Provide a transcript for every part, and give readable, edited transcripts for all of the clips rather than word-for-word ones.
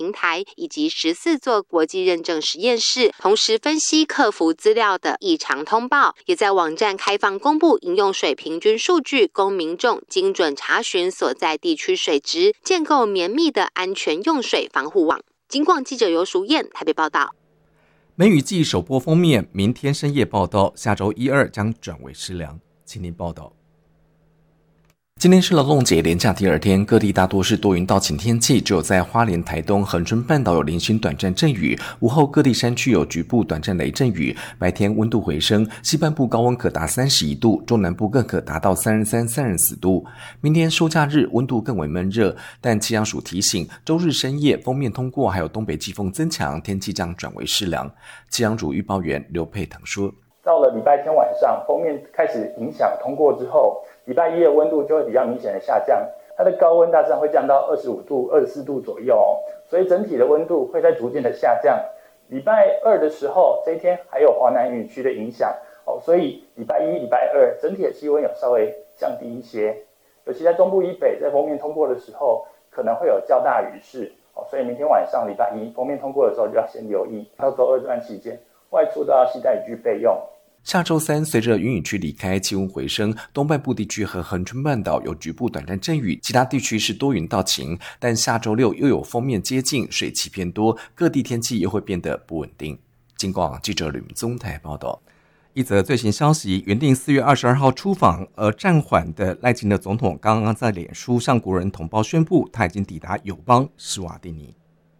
平台以及14座国际认证实验室，同时分析客服资料的异常通报，也在网站开放公布饮用水平均数据，供民众精准查询所在地区水质，建构绵密的安全用水防护网。警广记者游淑燕台北报道。 梅雨季首波锋面，明天深夜报道，下周1、2将转为湿凉。今天报道。今天是劳动节连假第2天，各地大多是多云到晴天气，只有在花莲、台东、恒春半岛有零星短暂阵雨，午后各地山区有局部短暂雷阵雨，白天温度回升，西半部高温可达31度，中南部更可达到33、34度。明天收假日温度更为闷热，但气象署提醒，周日深夜锋面通过，还有东北季风增强，天气将转为湿凉。气象署预报员刘佩腾说， 到了礼拜天晚上，锋面开始影响通过之后，礼拜一的温度就会比较明显的下降，它的高温大致上会降到25度、24度左右所以整体的温度会在逐渐的下降。礼拜二的时候，这一天还有华南雨区的影响所以礼拜一、礼拜二整体的气温有稍微降低一些，尤其在中部以北，在锋面通过的时候，可能会有较大雨势所以明天晚上礼拜一锋面通过的时候就要先留意，到周二这段期间外出都要携带雨具备用。 下周3随着云雨区离开，气温回升，东半部地区和恒春半岛有局部短暂阵雨，其他地区是多云到晴，但下周6又有锋面接近，水汽偏多，各地天气又会变得不稳定。警广记者吕明宗台报道。一则最新消息，原定4月22号出访而暂缓的赖清德总统刚刚在脸书向国人同胞宣布，他已经抵达友邦施瓦蒂尼。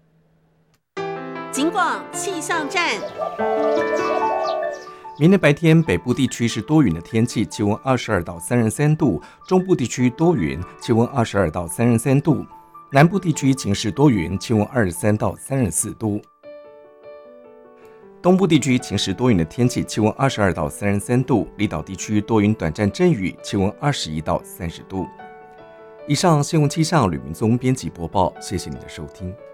警广气象站。 明天白天，北部地区是多云的天气，气温22到33度；中部地区多云，气温22到33度；南部地区晴时多云，气温23到34度；东部地区晴时多云的天气，气温22到33度；离岛地区多云短暂阵雨，气温21到30度。以上新闻气象，吕明宗编辑播报，谢谢你的收听。